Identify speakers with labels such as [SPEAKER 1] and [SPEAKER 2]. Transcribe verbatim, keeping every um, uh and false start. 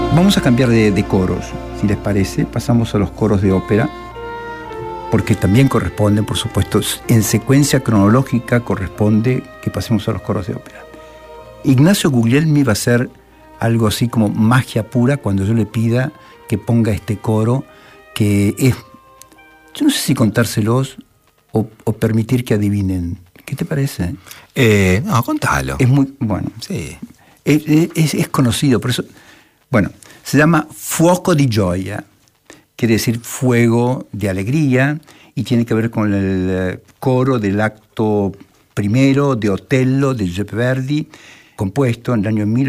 [SPEAKER 1] Vamos a cambiar de, de coros, si les parece. Pasamos a los coros de ópera, porque también corresponden, por supuesto, en secuencia cronológica corresponde que pasemos a los coros de ópera. Ignacio Guglielmi va a hacer algo así como magia pura cuando yo le pida que ponga este coro, que es, yo no sé si contárselos o, o permitir que adivinen. ¿Qué te parece?
[SPEAKER 2] Eh, no, contalo.
[SPEAKER 1] Es muy, bueno,
[SPEAKER 2] Sí.
[SPEAKER 1] es, es, es conocido, por eso, bueno, se llama Fuoco di Gioia, quiere decir fuego de alegría, y tiene que ver con el coro del acto primero de Otello de Giuseppe Verdi, compuesto en el año mil